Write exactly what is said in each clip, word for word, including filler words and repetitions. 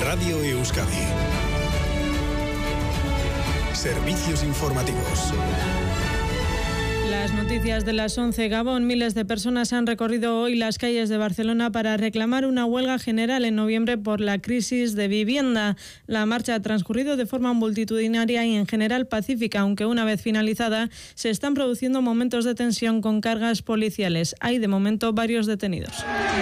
Radio Euskadi. Servicios informativos. Las noticias de las once. Gabón. Miles de personas han recorrido hoy las calles de Barcelona para reclamar una huelga general en noviembre por la crisis de vivienda. La marcha ha transcurrido de forma multitudinaria y en general pacífica, aunque una vez finalizada se están produciendo momentos de tensión con cargas policiales. Hay de momento varios detenidos.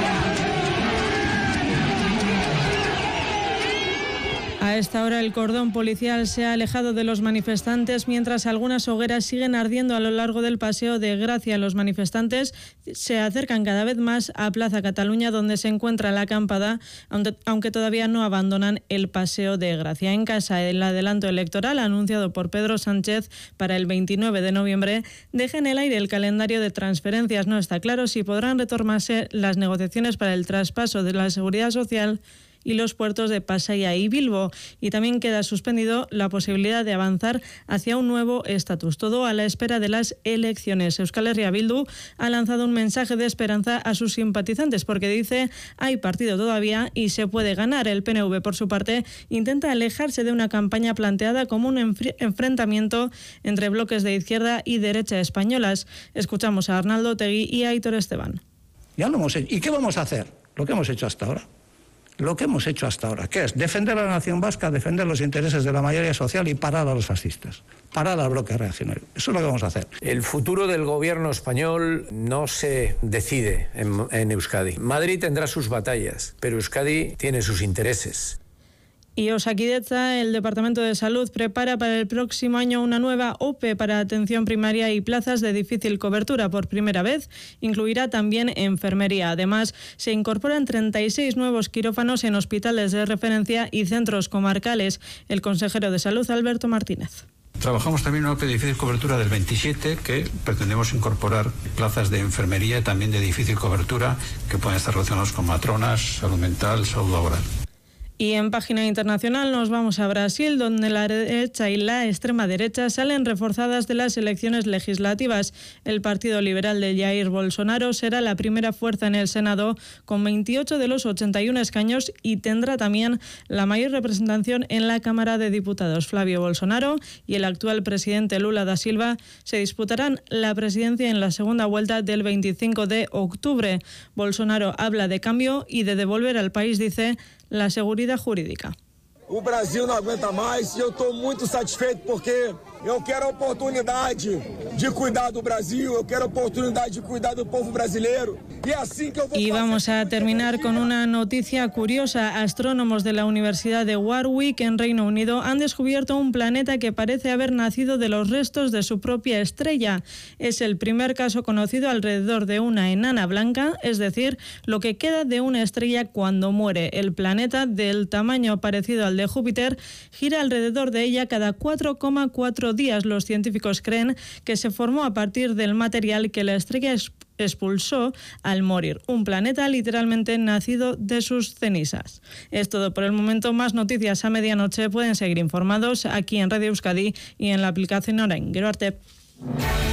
A esta hora el cordón policial se ha alejado de los manifestantes mientras algunas hogueras siguen ardiendo a lo largo del Paseo de Gracia. Los manifestantes se acercan cada vez más a Plaza Cataluña, donde se encuentra la acampada, aunque todavía no abandonan el Paseo de Gracia. En casa, el adelanto electoral anunciado por Pedro Sánchez para el veintinueve de noviembre deja en el aire el calendario de transferencias. No está claro si podrán retomarse las negociaciones para el traspaso de la Seguridad Social y los puertos de Pasaia y Bilbo, y también queda suspendido la posibilidad de avanzar hacia un nuevo estatus. Todo a la espera de las elecciones. Euskal Herria Bildu ha lanzado un mensaje de esperanza a sus simpatizantes porque dice hay partido todavía y se puede ganar. El P N V, por su parte, intenta alejarse de una campaña planteada como un enfri- enfrentamiento entre bloques de izquierda y derecha españolas. Escuchamos a Arnaldo Otegi y a Aitor Esteban. Ya lo hemos hecho. ¿Y qué vamos a hacer? Lo que hemos hecho hasta ahora. Lo que hemos hecho hasta ahora, ¿qué es? Defender a la nación vasca, defender los intereses de la mayoría social y parar a los fascistas, parar al bloque reaccionario. Eso es lo que vamos a hacer. El futuro del gobierno español no se decide en, en Euskadi. Madrid tendrá sus batallas, pero Euskadi tiene sus intereses. Y Osakidetza, el Departamento de Salud, prepara para el próximo año una nueva O P E para atención primaria y plazas de difícil cobertura. Por primera vez incluirá también enfermería. Además, se incorporan treinta y seis nuevos quirófanos en hospitales de referencia y centros comarcales. El consejero de Salud, Alberto Martínez. Trabajamos también en una O P E de difícil cobertura del veintisiete, que pretendemos incorporar plazas de enfermería también de difícil cobertura, que pueden estar relacionados con matronas, salud mental, salud laboral. Y en página internacional nos vamos a Brasil, donde la derecha y la extrema derecha salen reforzadas de las elecciones legislativas. El Partido Liberal de Jair Bolsonaro será la primera fuerza en el Senado con veintiocho de los ochenta y uno escaños y tendrá también la mayor representación en la Cámara de Diputados. Flavio Bolsonaro y el actual presidente Lula da Silva se disputarán la presidencia en la segunda vuelta del veinticinco de octubre. Bolsonaro habla de cambio y de devolver al país, dice, la seguridad jurídica. O Brasil não aguenta mais e eu estou muito satisfeito porque eu quero a oportunidade de cuidar do Brasil, eu quero a oportunidade de cuidar do povo brasileiro. Y, así que y vamos a terminar con una noticia curiosa. Astrónomos de la Universidad de Warwick en Reino Unido han descubierto un planeta que parece haber nacido de los restos de su propia estrella. Es el primer caso conocido alrededor de una enana blanca, es decir, lo que queda de una estrella cuando muere. El planeta, del tamaño parecido al de Júpiter, gira alrededor de ella cada cuatro coma cuatro días. Los científicos creen que se formó a partir del material que la estrella expulsó al morir. Un planeta literalmente nacido de sus cenizas. Es todo por el momento. Más noticias a medianoche. Pueden seguir informados aquí en Radio Euskadi y en la aplicación Orain. Gero arte.